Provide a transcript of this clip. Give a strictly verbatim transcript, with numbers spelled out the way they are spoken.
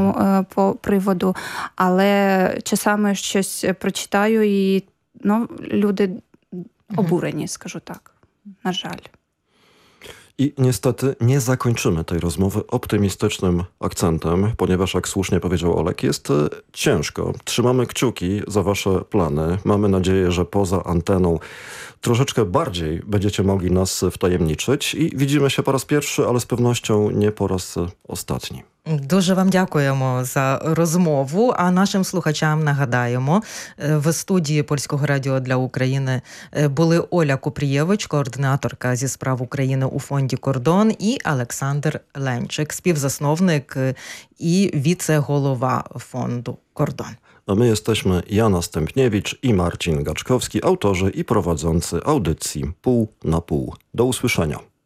цьому е, по приводу, але часами щось прочитаю і ну, люди obурeni, скажу tak, na żal. I niestety nie zakończymy tej rozmowy optymistycznym akcentem, ponieważ jak słusznie powiedział Olek, jest ciężko. Trzymamy kciuki za wasze plany. Mamy nadzieję, że poza anteną troszeczkę bardziej będziecie mogli nas wtajemniczyć i widzimy się po raz pierwszy, ale z pewnością nie po raz ostatni. Дуже вам дякуємо за розмову, а нашим слухачам нагадаємо, в студії Польського радіо для України були Оля Купрієвич, координаторка зі справ України у фонді «Кордон», і Олександр Ленчик, співзасновник і віце-голова фонду «Кордон». A my jesteśmy Jana Stępniewicz i Marcin Gaczkowski, autorzy i prowadzący audycji Pół na Pół. Do usłyszenia.